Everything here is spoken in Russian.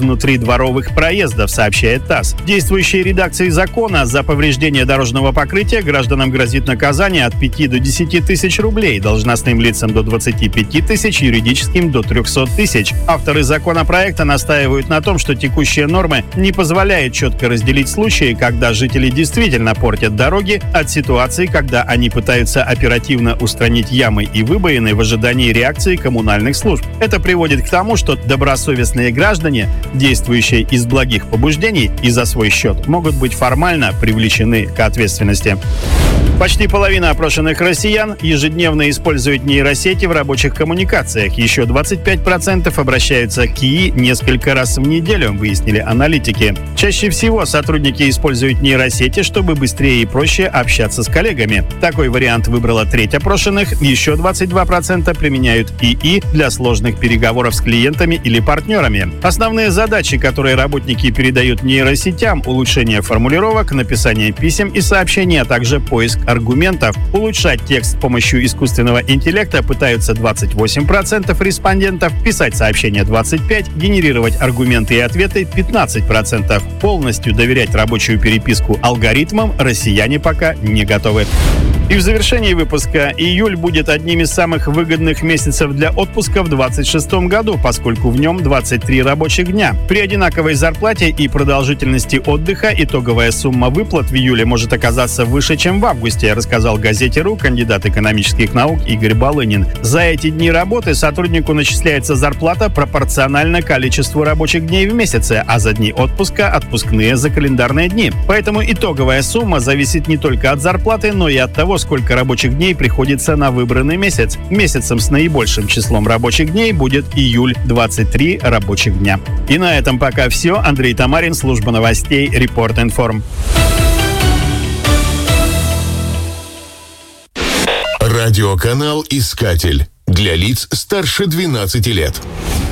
внутридворовых проездов, сообщает ТАСС. В действующей редакции закона за повреждение дорожного покрытия гражданам грозит наказание от 5 до 10 тысяч рублей, должностным лицам до 25 тысяч, юридическим до 300 тысяч. Авторы законопроекта настаивают на том, что текущие нормы не позволяют четко разделить случаи, когда жители действительно портят дороги, от ситуации, когда они пытаются оперативно устранить ямы и выбоины в ожидании реакции коммунальных служб. Это приводит к тому, что добросовестные граждане, действующие из благих побуждений и за свой счет, могут быть формально привлечены к ответственности. Почти половина опрошенных россиян ежедневно используют нейросети в рабочих коммуникациях. Еще 25% обращаются к ИИ несколько раз в неделю, выяснили аналитики. Чаще всего сотрудники используют нейросети, чтобы быстрее и проще общаться с коллегами. Такой вариант выбрала треть опрошенных. Еще 22% применяют ИИ для сложных переговоров с клиентами или партнерами. Основные задачи, которые работники передают нейросетям: улучшение формулировок, написание писем и сообщений, а также поиск аргументов. Улучшать текст с помощью искусственного интеллекта пытаются 28% респондентов, писать сообщения 25%, генерировать аргументы и ответы 15%. Полностью доверять рабочую переписку алгоритмам россияне пока не готовы. И в завершении выпуска: июль будет одним из самых выгодных месяцев для отпуска в 2026 году, поскольку в нем 23 рабочих дня. При одинаковой зарплате и продолжительности отдыха итоговая сумма выплат в июле может оказаться выше, чем в августе, рассказал газете «РУ» кандидат экономических наук Игорь Балынин. За эти дни работы сотруднику начисляется зарплата пропорционально количеству рабочих дней в месяце, а за дни отпуска – отпускные за календарные дни. Поэтому итоговая сумма зависит не только от зарплаты, но и от того, сколько рабочих дней приходится на выбранный месяц. Месяцем с наибольшим числом рабочих дней будет июль, 23 рабочих дня. И на этом пока все. Андрей Тамарин, служба новостей Report Inform. Радиоканал «Искатель» для лиц старше 12 лет.